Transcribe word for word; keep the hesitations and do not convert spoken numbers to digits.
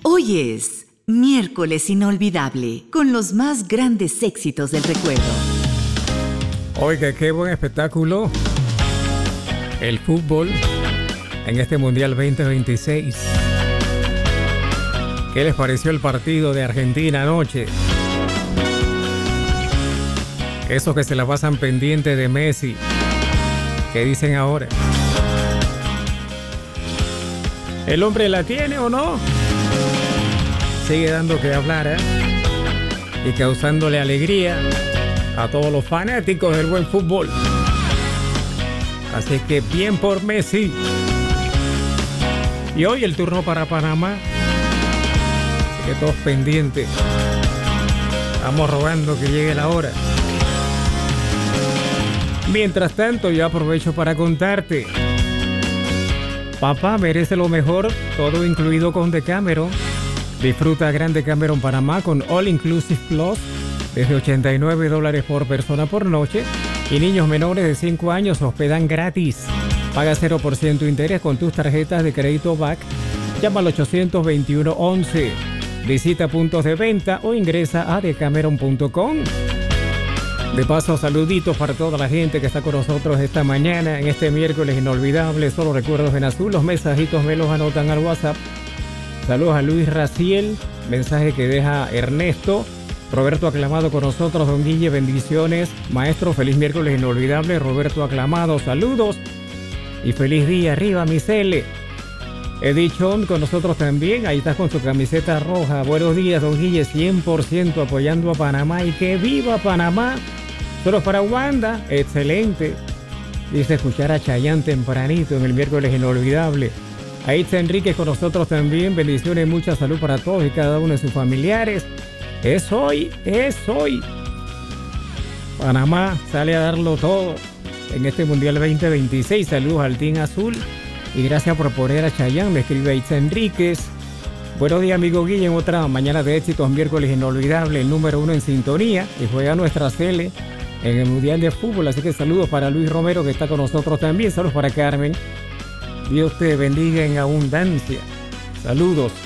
Hoy es miércoles inolvidable, con los más grandes éxitos del recuerdo. Oiga, qué buen espectáculo el fútbol en este Mundial veinte veintiséis. ¿Qué les pareció el partido de Argentina anoche? Esos que se la pasan pendiente de Messi. ¿Qué dicen ahora? ¿El hombre la tiene o no? Sigue dando que hablar, ¿eh? Y causándole alegría a todos los fanáticos del buen fútbol. Así que bien por Messi. Y hoy el turno para Panamá. Así que todos pendientes. Estamos rogando que llegue la hora. Mientras tanto, yo aprovecho para contarte. Papá merece lo mejor, todo incluido con Decameron. Disfruta Gran Decameron Panamá con All Inclusive Plus desde ochenta y nueve dólares por persona por noche. Y niños menores de cinco años hospedan gratis. Paga cero por ciento interés con tus tarjetas de crédito B A C. Llama al ochocientos veintiuno once. Visita puntos de venta o ingresa a decameron punto com. De paso, saluditos para toda la gente que está con nosotros esta mañana, en este miércoles inolvidable. Solo recuerdos en azul, los mensajitos me los anotan al WhatsApp. Saludos a Luis Raciel, mensaje que deja Ernesto. Roberto Aclamado con nosotros, don Guille, bendiciones. Maestro, feliz miércoles inolvidable. Roberto Aclamado, saludos. Y feliz día, arriba, Misele. Edichón con nosotros también, ahí estás con su camiseta roja. Buenos días, don Guille, cien por ciento apoyando a Panamá. Y que viva Panamá. Solo para Wanda, excelente. Dice escuchar a Chayanne tempranito en el miércoles inolvidable. Ahí está Enrique con nosotros también. Bendiciones y mucha salud para todos y cada uno de sus familiares. Es hoy, es hoy. Panamá sale a darlo todo en este Mundial veinte veintiséis. Saludos al Team Azul. Y gracias por poner a Chayanne, me escribe Aitza Enríquez. Buenos días, amigo Guille, en otra mañana de éxitos, miércoles inolvidable, el número uno en sintonía. Y juega nuestra Cele en el Mundial de Fútbol. Así que saludos para Luis Romero, que está con nosotros también. Saludos para Carmen. Dios te bendiga en abundancia. Saludos.